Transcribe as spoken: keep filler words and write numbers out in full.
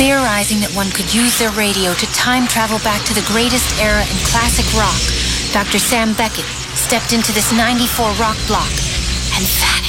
Theorizing that one could use their radio to time travel back to the greatest era in classic rock, Doctor Sam Beckett stepped into this ninety-four rock block, and that